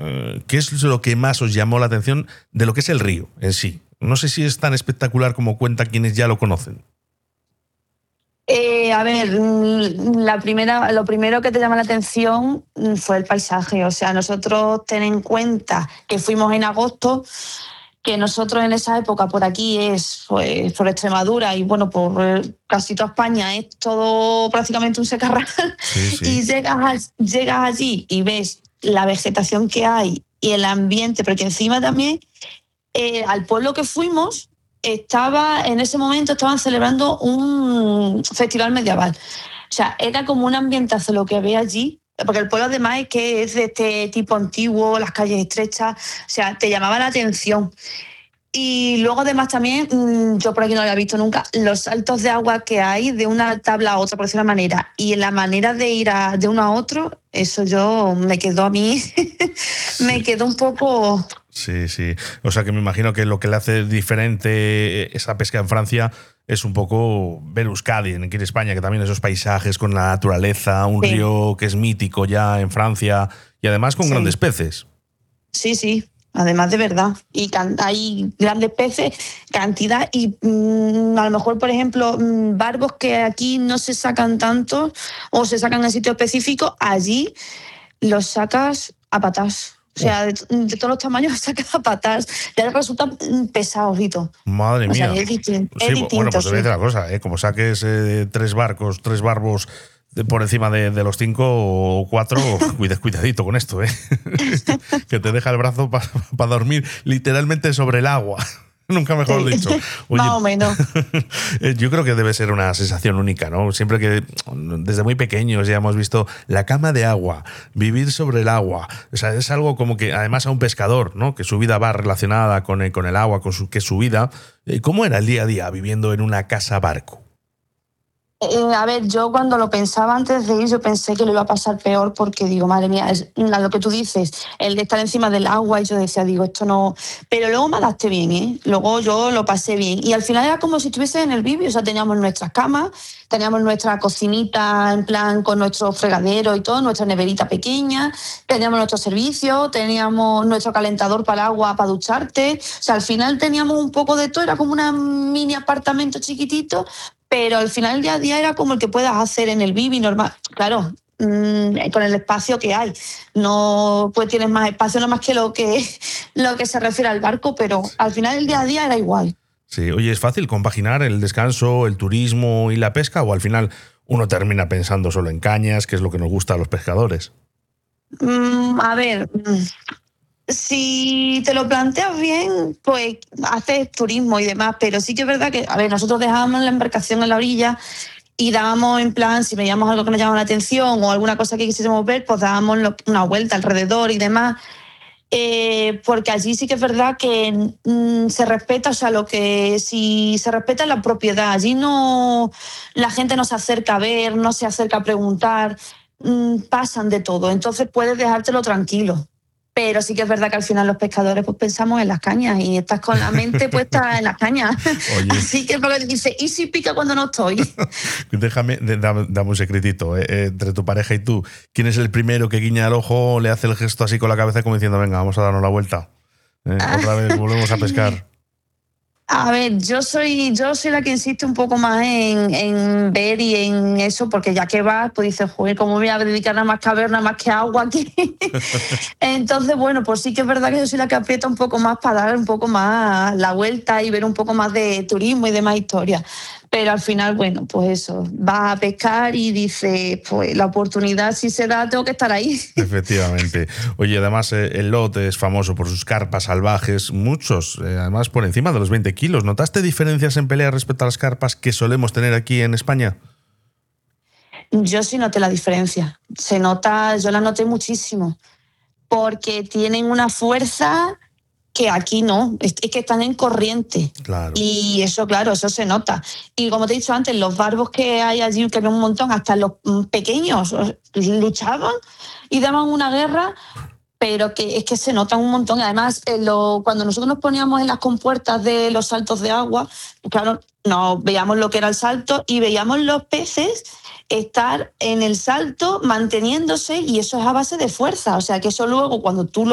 ¿qué es lo que más os llamó la atención de lo que es el río en sí? No sé si es tan espectacular como cuentan quienes ya lo conocen. A ver, lo primero que te llama la atención fue el paisaje. O sea, nosotros ten en cuenta que fuimos en agosto, que nosotros en esa época por aquí es, pues, por Extremadura y bueno, por casi toda España es todo prácticamente un secarral. Sí. Y llegas allí y ves la vegetación que hay y el ambiente, pero que encima también al pueblo que fuimos en ese momento estaban celebrando un festival medieval. O sea, era como un ambientazo lo que había allí, porque el pueblo además es que es de este tipo antiguo, las calles estrechas, o sea, te llamaba la atención. Y luego además también, yo por aquí no lo había visto nunca, los saltos de agua que hay de una tabla a otra, por decirlo de una manera, y la manera de ir de uno a otro, eso me quedó a mí, me quedó un poco... Sí. O sea que me imagino que lo que le hace diferente esa pesca en Francia es un poco ver Euskadi, aquí en España, que también esos paisajes con la naturaleza, un río que es mítico ya en Francia y además con grandes peces. Sí. Además de verdad. Y hay grandes peces, cantidad, y a lo mejor, por ejemplo, barbos que aquí no se sacan tanto o se sacan en sitios específicos, allí los sacas a patas. O sea, de todos los tamaños sacas a patas. Ya resultan pesados, Vito. Madre mía. O sea, es distinto. Bueno, pues te voy a decir la cosa, como saques 3 barbos por encima de los 5 o 4, cuidadito con esto, que te deja el brazo para dormir literalmente sobre el agua. Nunca mejor dicho. Oye, más o menos. Yo creo que debe ser una sensación única, ¿no? Siempre que desde muy pequeños ya hemos visto la cama de agua, vivir sobre el agua. O sea, es algo como que además a un pescador, ¿no? Que su vida va relacionada con el agua, que es su vida. ¿Cómo era el día a día viviendo en una casa barco? A ver, yo cuando lo pensaba antes de ir, yo pensé que lo iba a pasar peor porque digo, madre mía, es lo que tú dices, el de estar encima del agua, y yo decía, digo, esto no... Pero luego me adapté bien, ¿eh? Luego yo lo pasé bien. Y al final era como si estuviese en el vídeo, o sea, teníamos nuestras camas, teníamos nuestra cocinita en plan con nuestro fregadero y todo, nuestra neverita pequeña, teníamos nuestro servicio, teníamos nuestro calentador para el agua, para ducharte. O sea, al final teníamos un poco de todo, era como un mini apartamento chiquitito, pero al final el día a día era como el que puedas hacer en el Bibi normal. Claro, con el espacio que hay. No pues tienes más espacio, no más que lo que se refiere al barco, pero al final el día a día era igual. Sí, oye, ¿es fácil compaginar el descanso, el turismo y la pesca? ¿O al final uno termina pensando solo en cañas, que es lo que nos gusta a los pescadores? A ver... Si te lo planteas bien, pues haces turismo y demás, pero sí que es verdad que, a ver, nosotros dejábamos la embarcación en la orilla y dábamos en plan, si veíamos algo que nos llamaba la atención o alguna cosa que quisiésemos ver, pues dábamos una vuelta alrededor y demás, porque allí sí que es verdad que se respeta, o sea, si se respeta la propiedad, allí no, la gente no se acerca a ver, no se acerca a preguntar, pasan de todo, entonces puedes dejártelo tranquilo. Pero sí que es verdad que al final los pescadores pues pensamos en las cañas y estás con la mente puesta en las cañas. Oye. Así que es lo que dice, ¿y si pica cuando no estoy? Dame un secretito. Entre tu pareja y tú, ¿quién es el primero que guiña el ojo, le hace el gesto así con la cabeza como diciendo, venga, vamos a darnos la vuelta? Otra vez volvemos a pescar. A ver, yo soy la que insiste un poco más en ver y en eso, porque ya que vas, pues dices, joder, ¿cómo voy a dedicar nada más caverna, más que agua aquí? Entonces, bueno, pues sí que es verdad que yo soy la que aprieta un poco más para dar un poco más la vuelta y ver un poco más de turismo y demás historias. Pero al final, bueno, pues eso, vas a pescar y dices, pues la oportunidad si se da, tengo que estar ahí. Efectivamente. Oye, además el Lot es famoso por sus carpas salvajes, muchos, además por encima de los 20 kilos. ¿Notaste diferencias en pelea respecto a las carpas que solemos tener aquí en España? Yo sí noté la diferencia. Se nota, yo la noté muchísimo, porque tienen una fuerza que aquí no, es que están en corriente. Claro. Y eso, claro, eso se nota. Y como te he dicho antes, los barbos que hay allí, que hay un montón, hasta los pequeños luchaban y daban una guerra, pero que es que se notan un montón. Además, cuando nosotros nos poníamos en las compuertas de los saltos de agua, claro, nos veíamos lo que era el salto y veíamos los peces estar en el salto manteniéndose, y eso es a base de fuerza. O sea, que eso luego, cuando tú